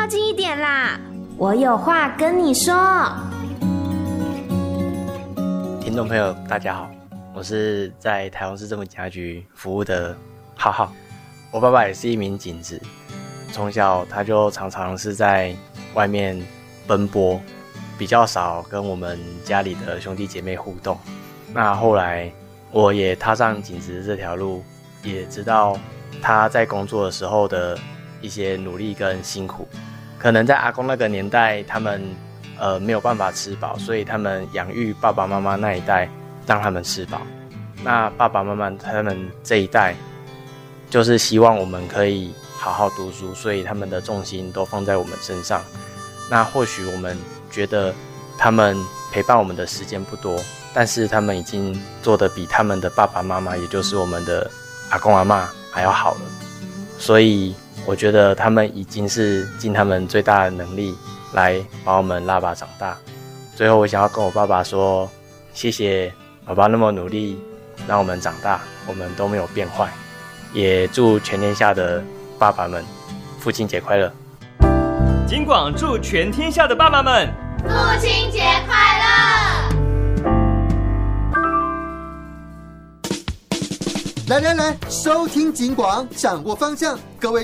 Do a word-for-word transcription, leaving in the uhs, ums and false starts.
近一点啦，我有话跟你说。 听众朋友大家好，我是在台中市政府警察局服务的浩浩。我爸爸也是一名警职，从小他就常常是在外面奔波，比较少跟我们家里的兄弟姐妹互动。那后来我也踏上警职这条路，也知道他在工作的时候的一些努力跟辛苦。可能在阿公那个年代，他们呃没有办法吃饱，所以他们养育爸爸妈妈那一代，让他们吃饱。那爸爸妈妈他们这一代，就是希望我们可以好好读书，所以他们的重心都放在我们身上。那或许我们觉得他们陪伴我们的时间不多，但是他们已经做得比他们的爸爸妈妈，也就是我们的阿公阿嬷还要好了。所以我觉得他们已经是尽他们最大的能力来把我们拉拔长大。最后我想要跟我爸爸说，谢谢爸爸那么努力让我们长大，我们都没有变坏。也祝全天下的爸爸们父亲节快乐。 警广祝全天下的爸爸们父亲节快乐！ 来来来，收听警广，掌握方向，各位。